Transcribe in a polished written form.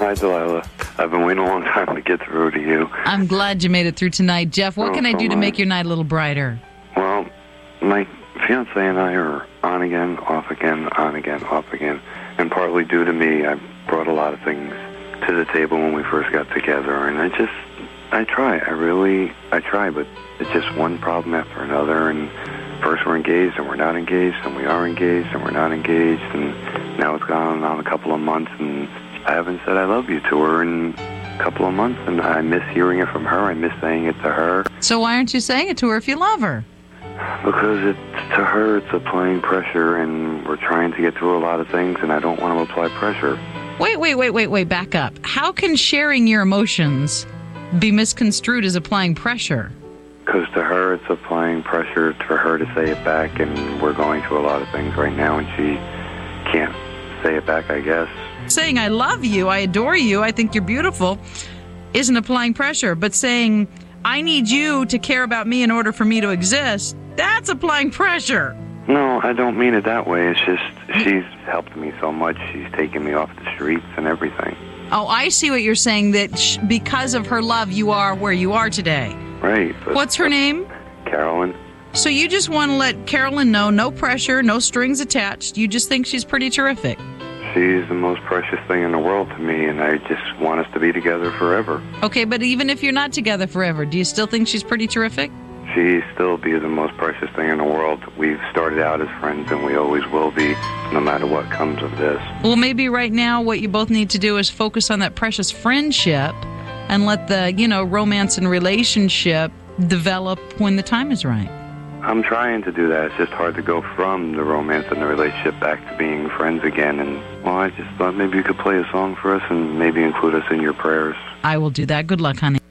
Hi, Delilah. I've been waiting a long time to get through to you. I'm glad you made it through tonight. Jeff, what can I do to make your night a little brighter? Well, my fiancé and I are on again, off again, on again, off again. And partly due to me, I brought a lot of things to the table when we first got together. And I try, but it's just one problem after another. And first we're engaged, and we're not engaged, and we are engaged, and we're not engaged. And now it's gone on a couple of months, and I haven't said I love you to her in a couple of months, and I miss hearing it from her. I miss saying it to her. So why aren't you saying it to her if you love her? Because to her, it's applying pressure, and we're trying to get through a lot of things, and I don't want to apply pressure. Wait, back up. How can sharing your emotions be misconstrued as applying pressure? Because to her, it's applying pressure for her to say it back, and we're going through a lot of things right now, and she can't say it back, I guess. Saying I love you, I adore you, I think you're beautiful, isn't applying pressure. But saying I need you to care about me in order for me to exist, that's applying pressure. No, I don't mean it that way. It's just she's helped me so much. She's taken me off the streets and everything. Oh, I see what you're saying, that because of her love, you are where you are today. Right. What's her name? Carolyn. So you just want to let Carolyn know, no pressure, no strings attached. You just think she's pretty terrific. She's the most precious thing in the world to me, and I just want us to be together forever. Okay, but even if you're not together forever, do you still think she's pretty terrific? She still be the most precious thing in the world. We've started out as friends, and we always will be, no matter what comes of this. Well, maybe right now what you both need to do is focus on that precious friendship and let the, romance and relationship develop when the time is right. I'm trying to do that. It's just hard to go from the romance and the relationship back to being friends again. And, well, I just thought maybe you could play a song for us and maybe include us in your prayers. I will do that. Good luck, honey.